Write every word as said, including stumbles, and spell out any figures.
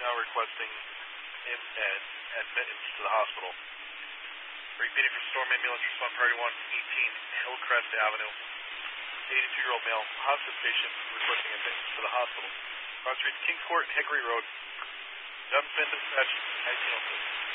now requesting in, ad, admittance to the hospital. Repeating for storm ambulance, respond priority one eighteen Hillcrest Avenue. eighty-two-year-old male, hospice patient requesting admittance to the hospital. Cross Streets, Kingsport, Hickory Road. Dunsmith dispatch, nineteen oh six.